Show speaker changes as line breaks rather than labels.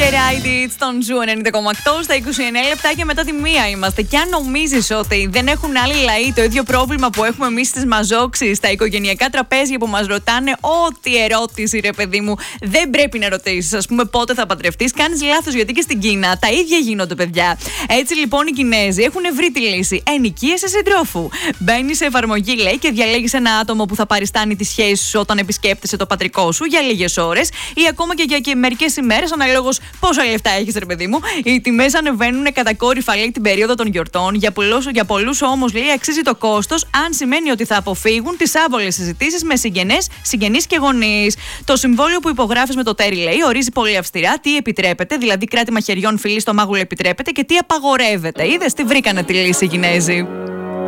Variety στον Ζου 90,8 στα 29 λεπτά και μετά τη μία είμαστε. Και αν νομίζεις ότι δεν έχουν άλλοι λαοί το ίδιο πρόβλημα που έχουμε εμείς στις μαζόξεις, στα οικογενειακά τραπέζια που μας ρωτάνε ό,τι ερώτηση, ρε παιδί μου, δεν πρέπει να ρωτήσεις. Ας πούμε, πότε θα παντρευτείς, κάνεις λάθος, γιατί και στην Κίνα τα ίδια γίνονται, παιδιά. Έτσι λοιπόν οι Κινέζοι έχουν βρει τη λύση. Ενοικίασε συντρόφου. Μπαίνεις σε εφαρμογή, λέει, και διαλέγεις ένα άτομο που θα παριστάνει τη σχέση σου όταν επισκέπτεσαι το πατρικό σου για λίγες ώρες ή ακόμα και για μερικές ημέρες, αναλόγως πόσα λεφτά έχεις, ρε παιδί μου. Οι τιμές ανεβαίνουν κατακόρυφα, λέει, την περίοδο των γιορτών. Για πολλούς όμως, λέει, αξίζει το κόστος, αν σημαίνει ότι θα αποφύγουν τις άβολες συζητήσεις με συγγενείς και γονείς. Το συμβόλαιο που υπογράφεις με το τέρι, λέει, ορίζει πολύ αυστηρά τι επιτρέπεται, δηλαδή κράτημα χεριών, φιλή στο μάγουλο επιτρέπεται και τι απαγορεύεται. Είδες τι βρήκανε τη λύση οι Κινέζοι.